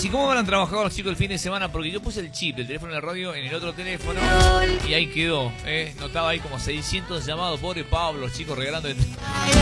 Maxi, ¿cómo van a trabajar los chicos el fin de semana? Porque yo puse el chip del teléfono de la radio en el otro teléfono y ahí quedó. Notaba ahí como 600 llamados. Pobre Pablo, los chicos regalando.